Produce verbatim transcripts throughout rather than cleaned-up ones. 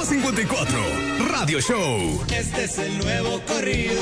cincuenta y cuatro, Radio Show. Este es el nuevo corrido.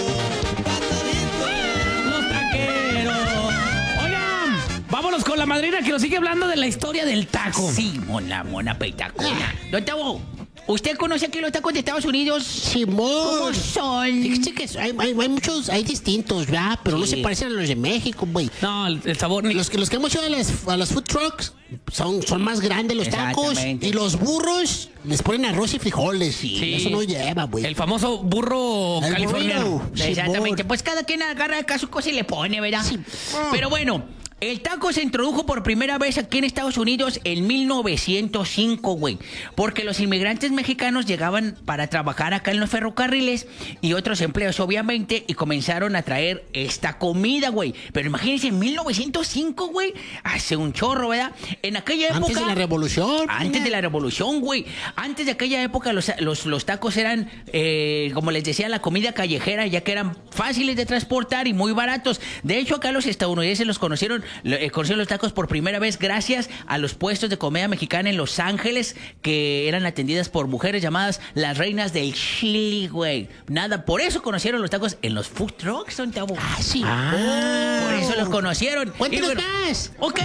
Los taqueros. Oigan, vámonos con la madrina que nos sigue hablando de la historia del taco. Sí, mona, mona petacona. Don Tavo, ¿usted conoce aquí los tacos de Estados Unidos? Simón. ¿Cómo son? Fíjese que hay, hay, hay muchos, hay distintos, ¿verdad? Pero no Sí. se parecen a los de México, güey. No, el, el sabor... Ni... Los que, los que hemos ido a las, a las food trucks son, son más grandes los tacos. Exactamente. Y los burros les ponen arroz y frijoles. Sí. Eso no lleva, güey. El famoso burro El californiano. burro. Exactamente, Simón. pues cada quien agarra acá su cosa y le pone, ¿verdad? Sí. Pero bueno, el taco se introdujo por primera vez aquí en Estados Unidos en mil novecientos cinco, güey. Porque los inmigrantes mexicanos llegaban para trabajar acá en los ferrocarriles y otros empleos, obviamente, y comenzaron a traer esta comida, güey. Pero imagínense, en mil novecientos cinco, güey, hace un chorro, ¿verdad? En aquella época... Antes de la revolución. Antes de la revolución, güey. Antes de aquella época los, los, los tacos eran, eh, como les decía, la comida callejera, ya que eran fáciles de transportar y muy baratos. De hecho, acá los estadounidenses los conocieron, eh, conocieron los tacos por primera vez gracias a los puestos de comida mexicana en Los Ángeles, que eran atendidas por mujeres llamadas las reinas del chili, güey. Nada, por eso conocieron los tacos en los food trucks, son tabo. Ah, sí. Por eso los conocieron. Cuéntanos Y bueno, más. Ok.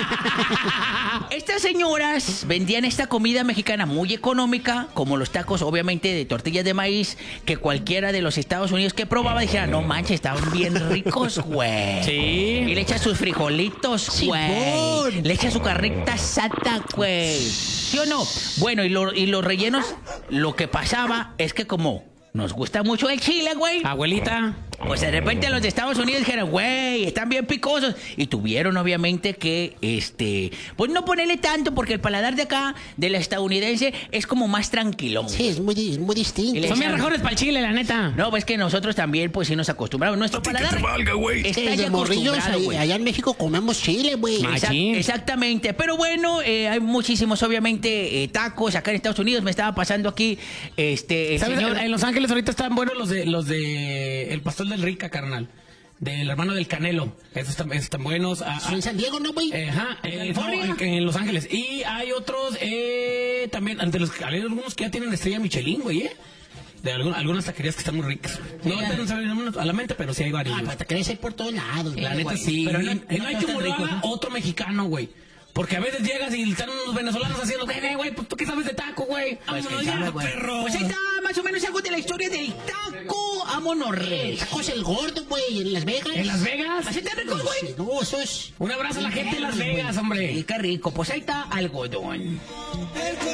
Estas señoras vendían esta comida mexicana muy económica, como los tacos, obviamente, de tortillas de maíz, que cualquiera de los Estados Unidos que probaba dijera, no manches, estaban bien ricos, güey. Sí. Y le echa sus frijolitos, güey. Simón. Le echa su carnita asada, güey. ¿Sí o no? Bueno, y, lo- y los rellenos, lo que pasaba es que como nos gusta mucho el chile, güey. Abuelita. Pues de repente los de Estados Unidos dijeron, güey, están bien picosos. Y tuvieron obviamente que, este, pues no ponerle tanto porque el paladar de acá, del estadounidense, es como más tranquilón. Sí, es muy, es muy distinto. Y le- Son bien mejores para el chile, la neta. No, pues que nosotros también, pues sí nos acostumbramos. Nuestro A ti que paladar te valga, güey. está Desde ya morrillos, acostumbrado, ahí- güey. allá en México comemos chile, güey. Ay, Exact- Machín. exactamente, pero bueno, eh, hay muchísimos obviamente eh, tacos acá en Estados Unidos. Me estaba pasando aquí, este, el ¿Sabes? señor... En Los Ángeles ahorita están buenos los de los de el pastor del Rica, carnal. Del hermano del Canelo. Esos están, esos están buenos. Ah, ah, En San Diego, ¿no, güey? eh, Ajá, eh, no, California. en, en Los Ángeles. Y hay otros eh, también, ante los hay algunos que ya tienen estrella Michelin, güey, ¿eh? De algún- algunas taquerías que están muy ricas. No ahorita no saben a la mente, pero sí hay varios. Ah, güey. para te crees ahí por todos lados, La güey. neta sí. Pero Pero no- no, no hay están como lo ricos, haga ¿no? otro mexicano, güey. Porque a veces llegas y están unos venezolanos haciendo, güey, güey, pues tú qué sabes de taco, güey. Pues, Vámonos quién ya, sabe, güey. perro. Pues ahí está más o menos algo de la historia del taco. Vámonos, El rey. taco es el gordo, güey, en Las Vegas. ¿En Las Vegas? ¿Así está rico, güey? Sí, no, eso es... Un abrazo a la gente de Las Vegas, Y hombre. qué rico, pues ahí está algodón.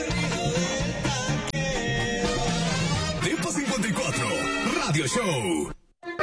Tiempo cincuenta y cuatro, Radio Show.